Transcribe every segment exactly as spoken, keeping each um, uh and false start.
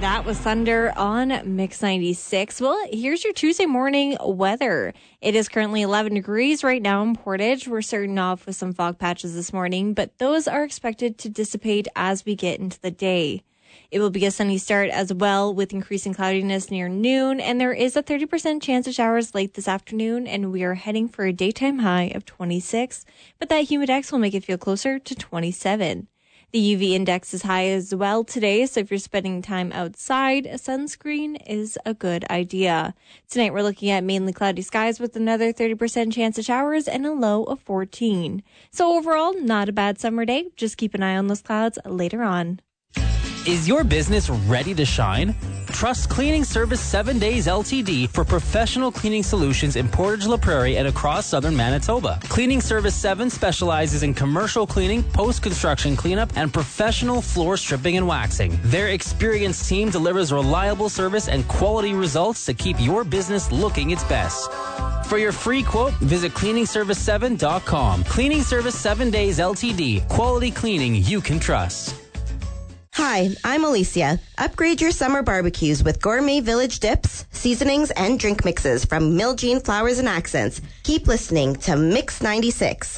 That was Thunder on Mix ninety-six. Well, here's your Tuesday morning weather. It is currently eleven degrees right now in Portage. We're starting off with some fog patches this morning, but those are expected to dissipate as we get into the day. It will be a sunny start as well with increasing cloudiness near noon, and there is a thirty percent chance of showers late this afternoon, and we are heading for a daytime high of twenty-six, but that humidex will make it feel closer to twenty-seven. The U V index is high as well today, so if you're spending time outside, a sunscreen is a good idea. Tonight we're looking at mainly cloudy skies with another thirty percent chance of showers and a low of fourteen. So overall, not a bad summer day. Just keep an eye on those clouds later on. Is your business ready to shine? Trust Cleaning Service seven days L T D for professional cleaning solutions in Portage La Prairie and across southern Manitoba. Cleaning Service seven specializes in commercial cleaning, post-construction cleanup, and professional floor stripping and waxing. Their experienced team delivers reliable service and quality results to keep your business looking its best. For your free quote, visit cleaning service seven dot com. Cleaning Service seven days L T D. Quality cleaning you can trust. Hi, I'm Alicia. Upgrade your summer barbecues with gourmet village dips, seasonings, and drink mixes from Miljean Flowers and Accents. Keep listening to Mix ninety-six.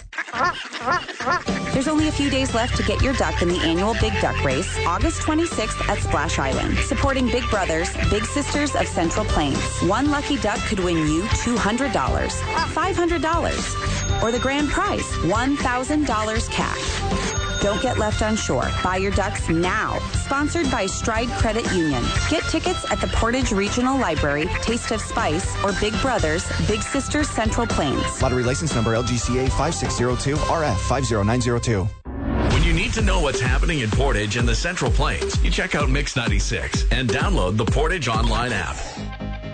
There's only a few days left to get your duck in the annual Big Duck Race, August twenty-sixth at Splash Island. Supporting Big Brothers, Big Sisters of Central Plains. One lucky duck could win you two hundred dollars, five hundred dollars, or the grand prize, one thousand dollars cash. Don't get left on shore. Buy your ducks now. Sponsored by Stride Credit Union. Get tickets at the Portage Regional Library, Taste of Spice, or Big Brothers, Big Sisters Central Plains. Lottery license number L G C A five six zero two R F five zero nine zero two. When you need to know what's happening in Portage and the Central Plains, you check out Mix ninety-six and download the Portage online app.